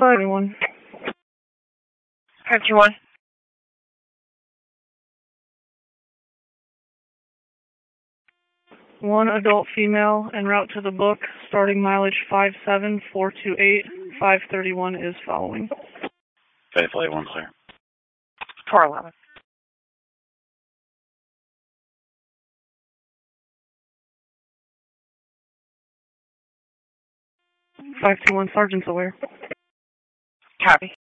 521. 521. One adult female en route to the book, starting mileage 57428. 531 is following. Faithfully, 1 clear. 411. Five two one, Sergeant's aware. Copy.